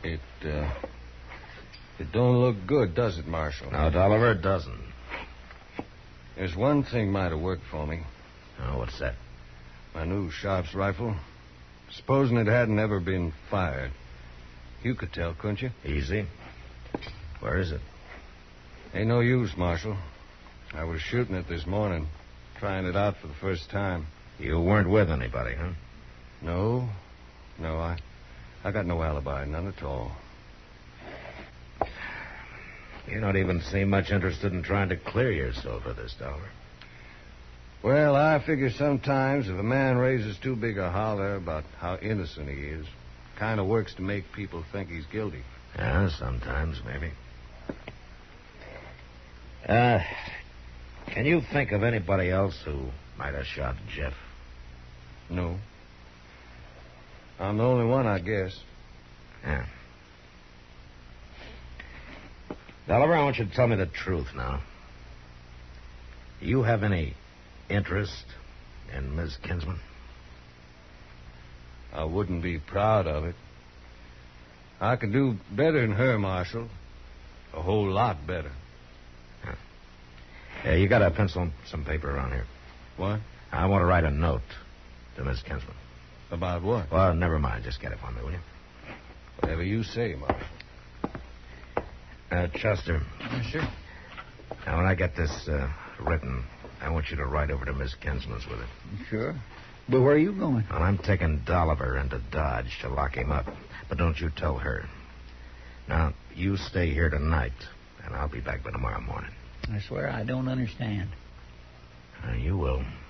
It don't look good, does it, Marshal? No, Dolliver, it doesn't. There's one thing might have worked for me. Oh, what's that? My new Sharp's rifle. Supposing it hadn't ever been fired. You could tell, couldn't you? Easy. Where is it? Ain't no use, Marshal. I was shooting it this morning, trying it out for the first time. You weren't with anybody, huh? No, I got no alibi, none at all. You don't even seem much interested in trying to clear yourself of this, Dolliver. Well, I figure sometimes if a man raises too big a holler about how innocent he is, kind of works to make people think he's guilty. Yeah, sometimes, maybe. Can you think of anybody else who might have shot Jeff? No. I'm the only one, I guess. Yeah. Dolliver, I want you to tell me the truth now. Do you have any interest in Miss Kinsman? I wouldn't be proud of it. I could do better than her, Marshal. A whole lot better. Huh. Yeah, you got a pencil and some paper around here. What? I want to write a note to Miss Kinsman. About what? Well, never mind. Just get it for me, will you? Whatever you say, Marshal. Chester. Yes, sir. Now, when I get this written, I want you to ride over to Miss Kinsman's with it. Sure. But where are you going? Well, I'm taking Dolliver into Dodge to lock him up. But don't you tell her. Now, you stay here tonight, and I'll be back by tomorrow morning. I swear I don't understand. You will.